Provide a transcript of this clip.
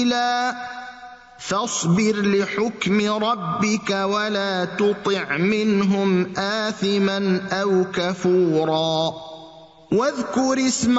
فاصبر لحكم ربك ولا تطع منهم آثما أو كفورا واذكر اسم